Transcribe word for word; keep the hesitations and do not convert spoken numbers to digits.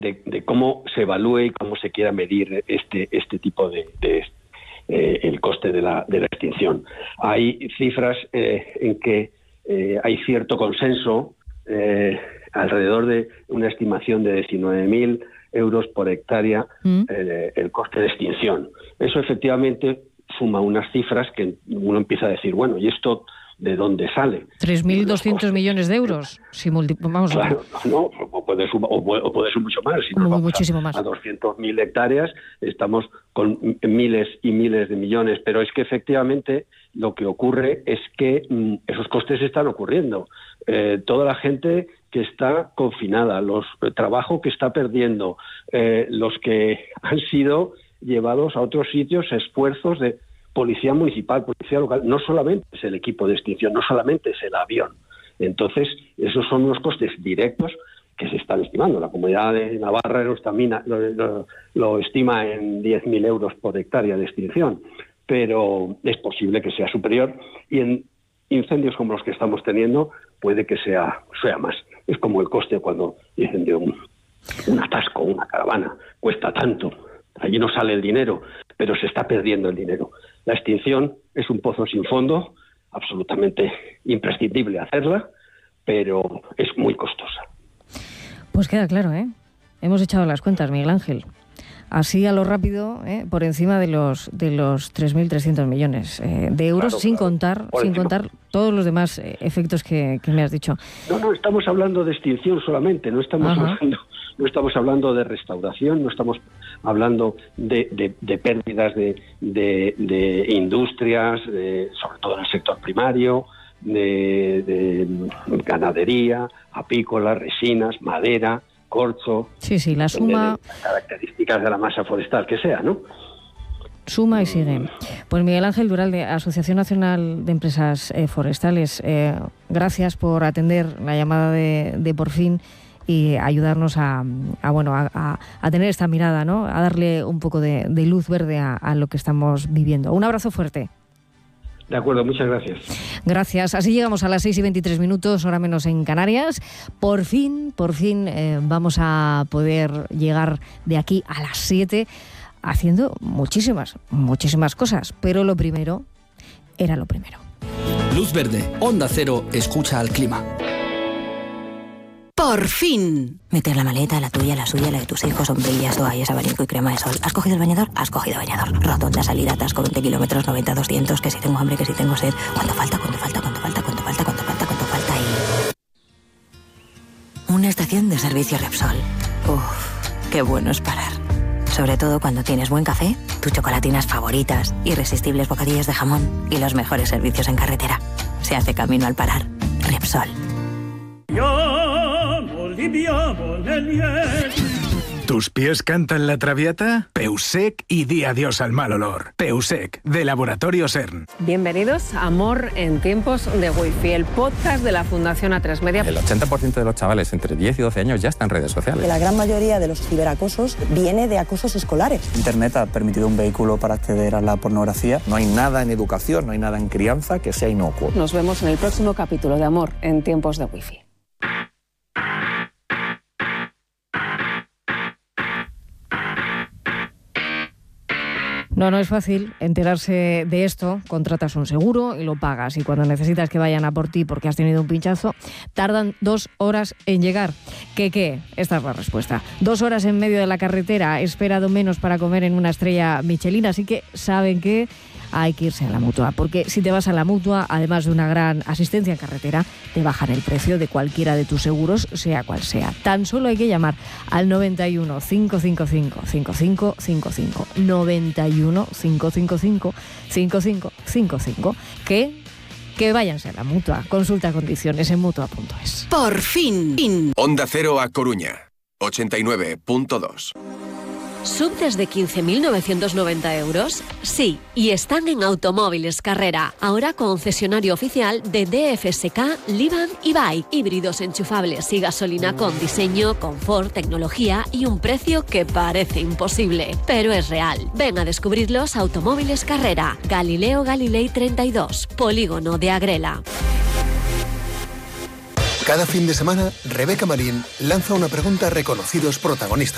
de, de cómo se evalúe y cómo se quiera medir este este tipo de, de eh, el coste de la, de la extinción. Hay cifras eh, en que eh, hay cierto consenso, eh, alrededor de una estimación de diecinueve mil euros por hectárea mm. eh, el coste de extinción. Eso efectivamente suma unas cifras que uno empieza a decir, bueno, ¿y esto de dónde sale? tres mil doscientos millones de euros. Si multi- vamos claro, a... no, o puede, sumar, o, puede, o puede ser mucho más. Si nos vamos muchísimo a, más. a doscientas mil hectáreas, estamos con miles y miles de millones. Pero es que efectivamente lo que ocurre es que mmm, esos costes están ocurriendo. Eh, toda la gente que está confinada, los el trabajo que está perdiendo, eh, los que han sido llevados a otros sitios, esfuerzos de policía municipal, policía local, no solamente es el equipo de extinción, no solamente es el avión. Entonces, esos son unos costes directos que se están estimando. La Comunidad de Navarra lo, estamina, lo, lo, lo estima en diez mil euros por hectárea de extinción, pero es posible que sea superior y en incendios como los que estamos teniendo puede que sea, sea más. Es como el coste cuando dicen de un, un atasco, una caravana, cuesta tanto. Allí no sale el dinero, pero se está perdiendo el dinero. La extinción es un pozo sin fondo, absolutamente imprescindible hacerla, pero es muy costosa. Pues queda claro, ¿eh? Hemos echado las cuentas, Miguel Ángel. Así a lo rápido, ¿eh? Por encima de los de los tres mil trescientos millones eh, de euros, claro, sin claro. contar por sin encima. contar todos los demás eh, efectos que, que me has dicho. No, no, estamos hablando de extinción solamente, no estamos Ajá. hablando no estamos hablando de restauración, no estamos hablando de, de, de pérdidas de, de, de industrias, de, sobre todo en el sector primario, de, de ganadería, apícola, resinas, madera, corcho. Sí, sí, la suma... De las características de la masa forestal que sea, ¿no? Suma y sigue. Pues Miguel Ángel Duralde, Asociación Nacional de Empresas eh, Forestales, eh, gracias por atender la llamada de, de Por Fin y ayudarnos a, a bueno a, a, a tener esta mirada, ¿no? A darle un poco de, de luz verde a, a lo que estamos viviendo. Un abrazo fuerte. De acuerdo, muchas gracias. Gracias. Así llegamos a las seis y veintitrés minutos, hora menos en Canarias. Por fin, por fin eh, vamos a poder llegar de aquí a las siete haciendo muchísimas, muchísimas cosas. Pero lo primero era lo primero. Luz verde, Onda Cero, escucha al clima. Por fin. Meter la maleta, la tuya, la suya, la de tus hijos, sombrillas, toallas, abanico y crema de sol. ¿Has cogido el bañador? Has cogido bañador. Rotonda, salida, atasco, veinte kilómetros, noventa, doscientos, que si tengo hambre, que si tengo sed. ¿Cuánto falta? ¿Cuánto falta? ¿Cuánto falta? ¿Cuánto falta? ¿Cuánto falta? ¿Cuánto falta? Y... una estación de servicio Repsol. Uff, qué bueno es parar. Sobre todo cuando tienes buen café, tus chocolatinas favoritas, irresistibles bocadillos de jamón y los mejores servicios en carretera. Se hace camino al parar. Repsol. ¿Tus pies cantan la traviata? Peusec y di adiós al mal olor. Peusec, de Laboratorio CERN. Bienvenidos a Amor en tiempos de Wi-Fi, el podcast de la Fundación A tres Media. El ochenta por ciento de los chavales entre diez y doce años ya están en redes sociales. La gran mayoría de los ciberacosos viene de acosos escolares. Internet ha permitido un vehículo para acceder a la pornografía. No hay nada en educación, no hay nada en crianza que sea inocuo. Nos vemos en el próximo capítulo de Amor en tiempos de Wi-Fi. No, no es fácil enterarse de esto. Contratas un seguro y lo pagas. Y cuando necesitas que vayan a por ti porque has tenido un pinchazo, tardan dos horas en llegar. ¿Qué qué? Esta es la respuesta. Dos horas en medio de la carretera. He esperado menos para comer en una estrella Michelin. Así que, ¿saben qué? Hay que irse a la Mutua, porque si te vas a la Mutua, además de una gran asistencia en carretera, te bajan el precio de cualquiera de tus seguros, sea cual sea. Tan solo hay que llamar al noventa y uno, cinco cinco cinco, cinco cinco cinco cinco, noventa y uno, cinco cinco cinco, cinco cinco cinco cinco, que, que váyanse a la Mutua. Consulta condiciones en mutua punto es. Por fin. Onda Cero a Coruña, ochenta y nueve punto dos. ¿Sub desde quince mil novecientos noventa euros? Sí, y están en Automóviles Carrera, ahora concesionario oficial de D F S K, Livan y Bike. Híbridos enchufables y gasolina con diseño, confort, tecnología y un precio que parece imposible, pero es real. Ven a descubrirlos. Automóviles Carrera, Galileo Galilei treinta y dos, Polígono de Agrela. Cada fin de semana, Rebeca Marín lanza una pregunta a reconocidos protagonistas.